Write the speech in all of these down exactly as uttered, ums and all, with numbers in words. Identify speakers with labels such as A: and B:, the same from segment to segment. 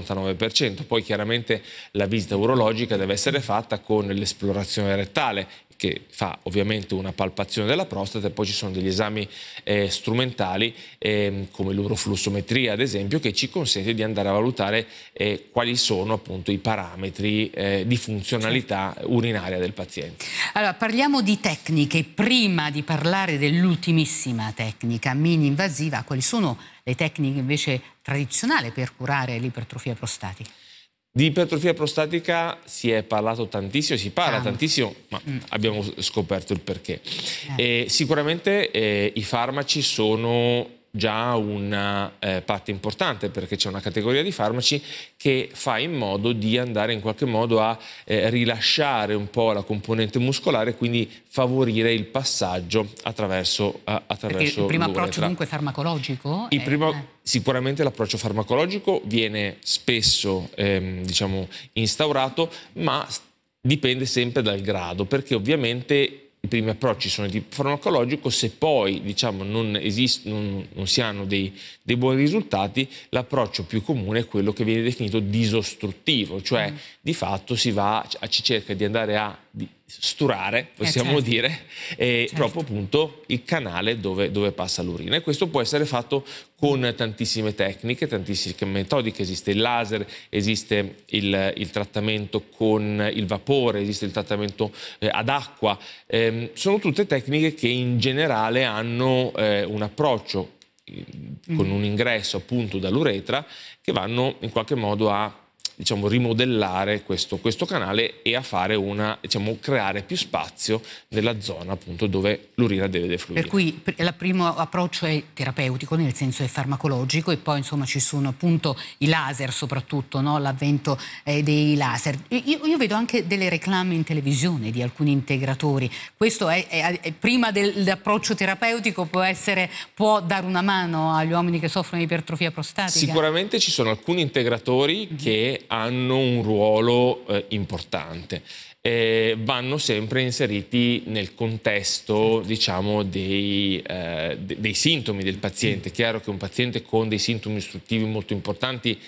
A: novantanove per cento. Poi chiaramente la visita urologica deve essere fatta con l'esplorazione rettale, che fa ovviamente una palpazione della prostata, e poi ci sono degli esami eh, strumentali eh, come l'uroflussometria ad esempio, che ci consente di andare a valutare eh, quali sono appunto i parametri eh, di funzionalità certo. urinaria del paziente.
B: Allora parliamo di tecniche. Prima di parlare dell'ultimissima tecnica mini-invasiva, quali sono le tecniche invece tradizionali per curare l'ipertrofia prostatica?
A: Di ipertrofia prostatica si è parlato tantissimo, si parla ah. tantissimo, ma mm. abbiamo scoperto il perché. Eh. E sicuramente eh, i farmaci sono già una eh, parte importante, perché c'è una categoria di farmaci che fa in modo di andare in qualche modo a eh, rilasciare un po' la componente muscolare, quindi favorire il passaggio attraverso uh, attraverso
B: il primo approccio dunque farmacologico?
A: Il
B: è...
A: primo, sicuramente l'approccio farmacologico viene spesso ehm, diciamo instaurato, ma dipende sempre dal grado, perché ovviamente i primi approcci sono di tipo farmacologico. Se poi diciamo non, esist- non, non si hanno dei, dei buoni risultati, l'approccio più comune è quello che viene definito disostruttivo, cioè mm. di fatto si va a, ci cerca di andare a di sturare, possiamo eh certo. dire, eh, certo. proprio appunto il canale dove, dove passa l'urina, e questo può essere fatto con tantissime tecniche, tantissime metodiche. Esiste il laser, esiste il, il trattamento con il vapore, esiste il trattamento eh, ad acqua, eh, sono tutte tecniche che in generale hanno eh, un approccio eh, con mm. un ingresso appunto dall'uretra, che vanno in qualche modo a diciamo rimodellare questo, questo canale e a fare una, diciamo, creare più spazio nella zona appunto dove l'urina deve defluire.
B: Per cui il primo approccio è terapeutico, nel senso è farmacologico, e poi insomma ci sono appunto i laser, soprattutto, no? L'avvento eh, dei laser. Io, io vedo anche delle reclame in televisione di alcuni integratori. Questo è, è, è prima dell'approccio terapeutico, può essere, può dare una mano agli uomini che soffrono di ipertrofia prostatica?
A: Sicuramente ci sono alcuni integratori mm-hmm. che hanno un ruolo eh, importante. Eh, vanno sempre inseriti nel contesto, diciamo, dei, eh, de- dei sintomi del paziente. È chiaro che un paziente con dei sintomi ostruttivi molto importanti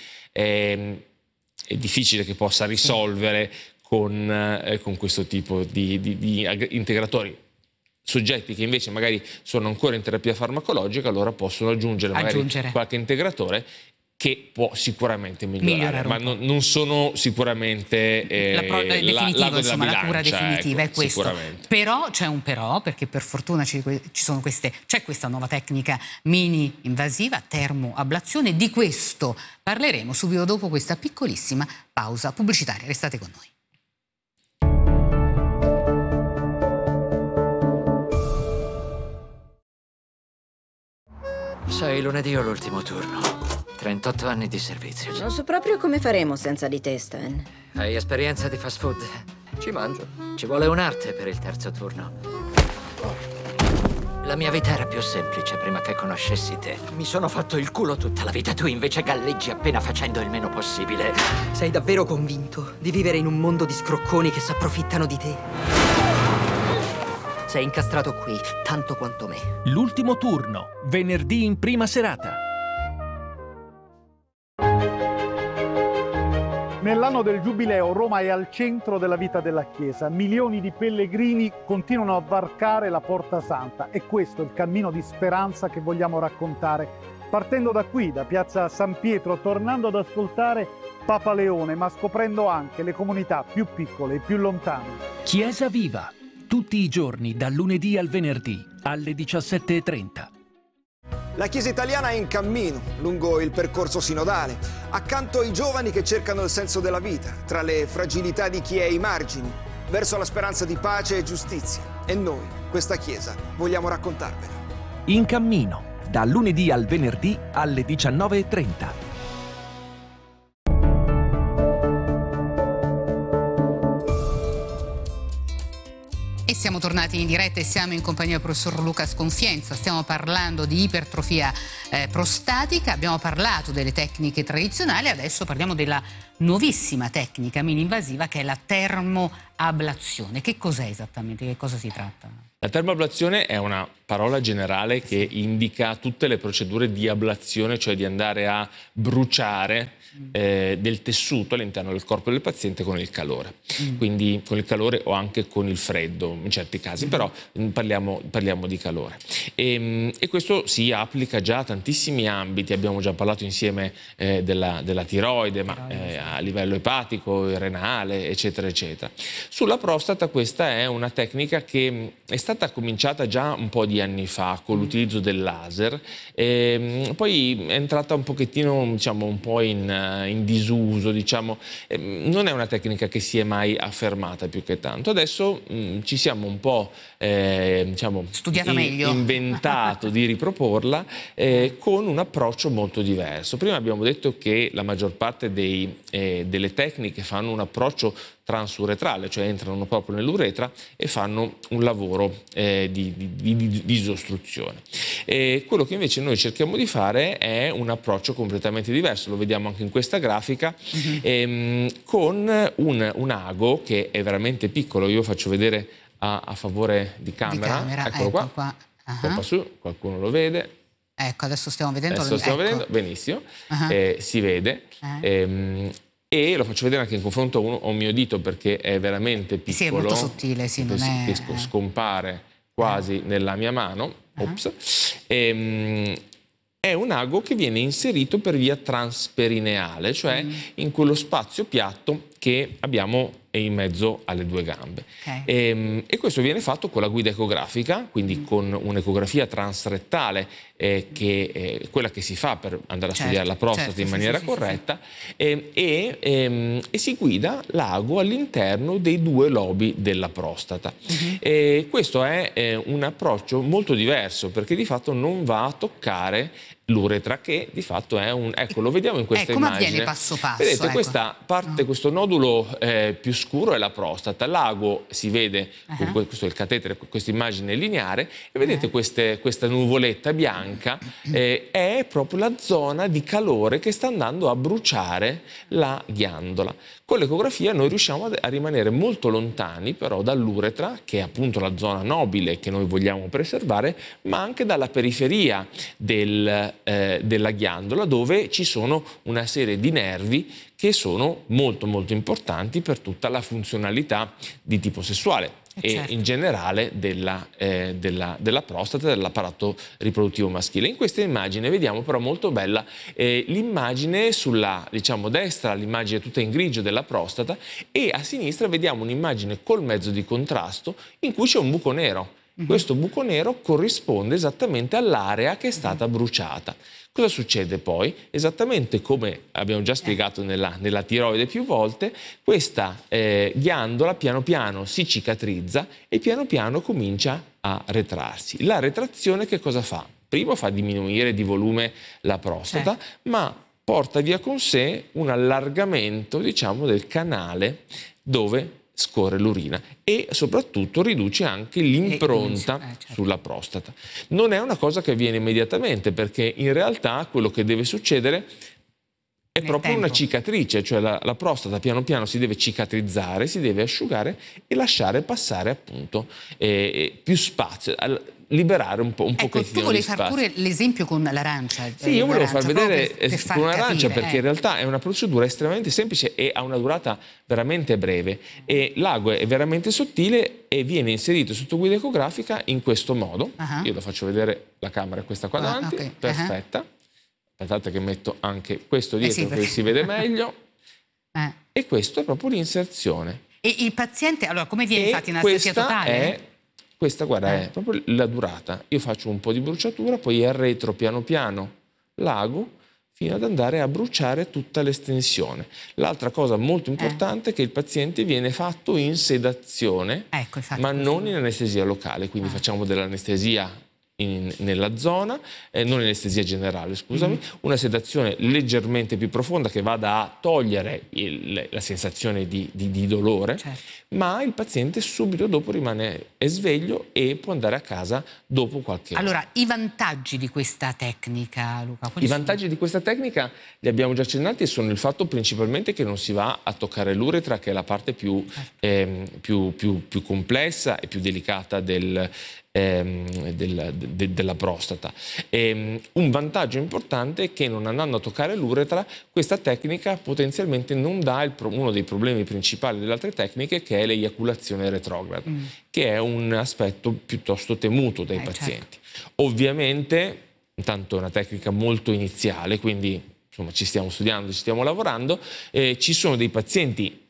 A: eh, è difficile che possa risolvere con, eh, con questo tipo di, di, di integratori. Soggetti che invece magari sono ancora in terapia farmacologica, allora possono aggiungere,
B: aggiungere.
A: magari qualche integratore che può sicuramente migliorare, migliorare ma non, non sono sicuramente eh,
B: la, pro, eh,
A: la,
B: insomma,
A: bilancia,
B: la cura definitiva,
A: ecco,
B: è questo. Però c'è un però, perché per fortuna ci, ci sono queste, c'è questa nuova tecnica mini invasiva, termoablazione. Di questo parleremo subito dopo questa piccolissima pausa pubblicitaria. Restate con noi.
C: Sai, lunedì ho l'ultimo turno. trentotto anni di servizio.
D: Non so proprio come faremo senza di te, Stan.
C: Hai esperienza di fast food? Ci mangio. Ci vuole un'arte per il terzo turno. La mia vita era più semplice prima che conoscessi te. Mi sono fatto il culo tutta la vita, tu invece galleggi appena facendo il meno possibile.
E: Sei davvero convinto di vivere in un mondo di scrocconi che si approfittano di te? Sei incastrato qui, tanto quanto me.
F: L'ultimo turno, venerdì in prima serata.
G: Nell'anno del Giubileo Roma è al centro della vita della Chiesa. Milioni di pellegrini continuano a varcare la Porta Santa, e questo è il cammino di speranza che vogliamo raccontare. Partendo da qui, da Piazza San Pietro, tornando ad ascoltare Papa Leone, ma scoprendo anche le comunità più piccole e più lontane.
F: Chiesa Viva, tutti i giorni dal lunedì al venerdì alle diciassette e trenta.
H: La Chiesa italiana è in cammino lungo il percorso sinodale, accanto ai giovani che cercano il senso della vita, tra le fragilità di chi è ai margini, verso la speranza di pace e giustizia. E noi, questa Chiesa, vogliamo raccontarvela.
F: In cammino, dal lunedì al venerdì alle diciannove e trenta.
B: E siamo tornati in diretta e siamo in compagnia del professor Luca Sconfienza. Stiamo parlando di ipertrofia eh, prostatica, abbiamo parlato delle tecniche tradizionali, adesso parliamo della nuovissima tecnica mini-invasiva che è la termoablazione. Che cos'è esattamente? Che cosa si tratta?
A: La termoablazione è una parola generale che indica tutte le procedure di ablazione, cioè di andare a bruciare eh, del tessuto all'interno del corpo del paziente con il calore.
B: Mm.
A: Quindi con il calore o anche con il freddo in certi casi, mm. però parliamo, parliamo di calore. E, e questo si applica già a tantissimi ambiti, abbiamo già parlato insieme eh, della, della tiroide, ma eh, a livello epatico, renale, eccetera, eccetera. Sulla prostata questa è una tecnica che è stata cominciata già un po' di anni fa con l'utilizzo del laser, e poi è entrata un pochettino, diciamo, un po' in, in disuso, diciamo. Non è una tecnica che si è mai affermata più che tanto. Adesso mh, ci siamo un po' eh, diciamo,
B: studiata
A: in,
B: meglio,
A: inventato di riproporla eh, con un approccio molto diverso. Prima abbiamo detto che la maggior parte dei, eh, delle tecniche fanno un approccio transuretrale, cioè entrano proprio nell'uretra e fanno un lavoro eh, di, di, di, di disostruzione. E quello che invece noi cerchiamo di fare è un approccio completamente diverso, lo vediamo anche in questa grafica, mm-hmm. ehm, con un, un ago che è veramente piccolo. Io faccio vedere a, a favore di camera,
B: di camera
A: eccolo
B: ecco
A: qua,
B: qua. Uh-huh.
A: Pompa su, qualcuno lo vede.
B: Ecco, adesso stiamo vedendo.
A: Adesso stiamo
B: ecco.
A: vedendo, benissimo,
B: uh-huh.
A: eh, si vede.
B: Uh-huh.
A: Ehm, E lo faccio vedere anche in confronto a un, a un mio dito, perché è veramente piccolo.
B: Sì, è molto sottile, sì, non è...
A: che scompare quasi uh-huh. nella mia mano. Ops. Uh-huh. E, è un ago che viene inserito per via transperineale, cioè uh-huh. in quello spazio piatto che abbiamo in mezzo alle due gambe.
B: Okay.
A: E, e questo viene fatto con la guida ecografica, quindi mm. con un'ecografia transrettale, eh, che è quella che si fa per andare a certo, studiare la prostata certo, in sì, maniera sì, corretta, sì, sì. E, e, e, e si guida l'ago all'interno dei due lobi della prostata. Mm-hmm. E questo è eh, un approccio molto diverso, perché di fatto non va a toccare l'uretra, che di fatto è un... Ecco, lo vediamo in questa
B: eh, come
A: immagine.
B: Come avviene passo passo?
A: Vedete,
B: ecco.
A: questa parte, questo nodulo eh, più scuro è la prostata, l'ago si vede, uh-huh. con questo è il catetere, questa immagine lineare, e vedete uh-huh. queste, questa nuvoletta bianca, eh, è proprio la zona di calore che sta andando a bruciare la ghiandola. Con l'ecografia noi riusciamo a rimanere molto lontani però dall'uretra, che è appunto la zona nobile che noi vogliamo preservare, ma anche dalla periferia del, eh, della ghiandola, dove ci sono una serie di nervi che sono molto molto importanti per tutta la funzionalità di tipo sessuale e certo. in generale della, eh, della, della prostata, dell'apparato riproduttivo maschile. In questa immagine vediamo però molto bella eh, l'immagine sulla, diciamo, destra, l'immagine tutta in grigio della prostata, e a sinistra vediamo un'immagine col mezzo di contrasto in cui c'è un buco nero. Mm-hmm. Questo buco nero corrisponde esattamente all'area che è stata mm-hmm. bruciata. Cosa succede poi? Esattamente come abbiamo già spiegato nella, nella tiroide più volte, questa eh, ghiandola piano piano si cicatrizza e piano piano comincia a retrarsi. La retrazione che cosa fa? Primo fa diminuire di volume la prostata, certo. ma porta via con sé un allargamento, diciamo, del canale dove scorre l'urina, e soprattutto riduce anche l'impronta eh, certo. sulla prostata. Non è una cosa che avviene immediatamente, perché in realtà quello che deve succedere è Nel proprio tempo. una cicatrice, cioè la, la prostata piano piano si deve cicatrizzare, si deve asciugare e lasciare passare appunto eh, più spazio, liberare un po' un
B: ecco,
A: pochettino
B: tu volevi
A: di
B: far pure l'esempio con l'arancia.
A: Sì, io volevo far vedere
B: per, per far
A: con l'arancia,
B: capire,
A: perché
B: eh.
A: in realtà è una procedura estremamente semplice e ha una durata veramente breve, e l'ago è veramente sottile e viene inserito sotto guida ecografica in questo modo. Uh-huh. Io lo faccio vedere, la camera è questa qua davanti, uh, okay. perfetta. Uh-huh. Aspettate che metto anche questo dietro, eh sì, perché si vede meglio. eh. E questo è proprio l'inserzione.
B: E il paziente, allora, come viene infatti in anestesia totale?
A: È, questa, guarda, eh. è proprio la durata. Io faccio un po' di bruciatura, poi arretro piano piano l'ago fino ad andare a bruciare tutta l'estensione. L'altra cosa molto importante eh. è che il paziente viene fatto in sedazione, ecco, ma non in anestesia locale, quindi ah. facciamo dell'anestesia In, nella zona, eh, non anestesia generale, scusami, mm-hmm. una sedazione leggermente più profonda che vada a togliere il, la sensazione di, di, di dolore, certo. ma il paziente subito dopo rimane sveglio e può andare a casa dopo qualche ora.
B: Allora, i vantaggi di questa tecnica, Luca? Quali
A: I
B: sono?
A: vantaggi di questa tecnica li abbiamo già accennati, e sono il fatto principalmente che non si va a toccare l'uretra, che è la parte più, certo. eh, più, più, più complessa e più delicata del, ehm, del, de, della prostata. E, un vantaggio importante è che non andando a toccare l'uretra, questa tecnica potenzialmente non dà il, uno dei problemi principali delle altre tecniche, che è l'eiaculazione retrograda, mm. che è un aspetto piuttosto temuto dai eh, pazienti. Certo. Ovviamente, intanto è una tecnica molto iniziale, quindi insomma ci stiamo studiando, ci stiamo lavorando, eh, ci sono dei pazienti